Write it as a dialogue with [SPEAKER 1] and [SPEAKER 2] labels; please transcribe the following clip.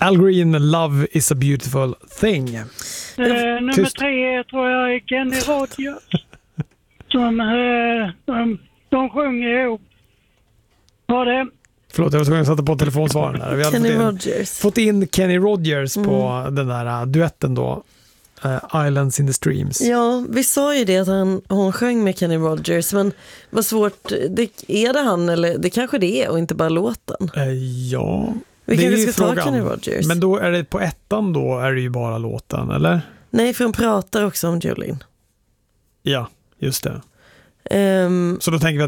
[SPEAKER 1] Al Green, Love is a beautiful thing.
[SPEAKER 2] Nummer 3 tror jag är Kenny Rogers. De sjunger ihop. Var det?
[SPEAKER 1] Förlåt, jag var tvungen att sätta på telefonsvaren där. Vi hade
[SPEAKER 3] Kenny Rogers.
[SPEAKER 1] fått in Kenny Rogers på den där duetten då. Islands in the Streams.
[SPEAKER 3] Ja, vi sa ju det att hon sjöng med Kenny Rogers, men vad svårt, är det han eller det kanske det är och inte bara låten?
[SPEAKER 1] Ja,
[SPEAKER 3] Vi
[SPEAKER 1] det
[SPEAKER 3] kanske
[SPEAKER 1] är ju
[SPEAKER 3] ska ta
[SPEAKER 1] frågan.
[SPEAKER 3] Kenny Rogers.
[SPEAKER 1] Men då är det på ettan då är det ju bara låten, eller?
[SPEAKER 3] Nej, för hon pratar också om Jolene.
[SPEAKER 1] Ja, just det. Så då tänker vi